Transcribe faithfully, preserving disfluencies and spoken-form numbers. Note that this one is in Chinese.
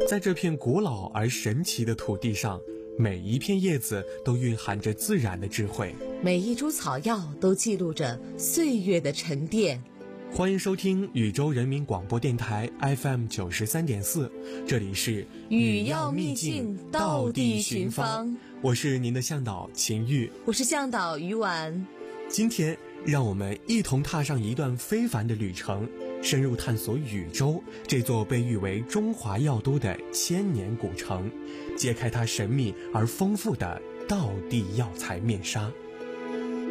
在这片古老而神奇的土地上，每一片叶子都蕴含着自然的智慧， 每一株草药都记录着岁月的沉淀。 欢迎收听禹州人民广播电台 F M 九十三点四，这里是禹药秘境道地寻芳， 我是您的向导秦玉， 我是向导于婉。 今天让我们一同踏上一段非凡的旅程，深入探索禹州这座被誉为中华药都的千年古城，揭开它神秘而丰富的道地药材面纱。